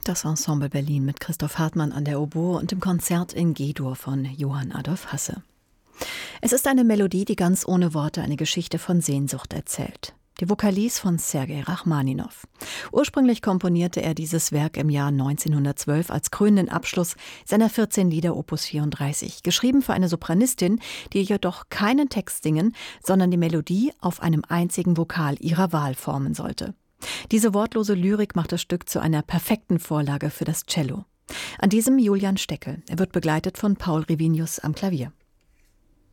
Das Ensemble Berlin mit Christoph Hartmann an der Oboe und dem Konzert in G-Dur von Johann Adolf Hasse. Es ist eine Melodie, die ganz ohne Worte eine Geschichte von Sehnsucht erzählt. Die Vokalise von Sergei Rachmaninow. Ursprünglich komponierte er dieses Werk im Jahr 1912 als krönenden Abschluss seiner 14 Lieder Opus 34, geschrieben für eine Sopranistin, die jedoch keinen Text singen, sondern die Melodie auf einem einzigen Vokal ihrer Wahl formen sollte. Diese wortlose Lyrik macht das Stück zu einer perfekten Vorlage für das Cello. An diesem Julian Steckel. Er wird begleitet von Paul Rivinius am Klavier.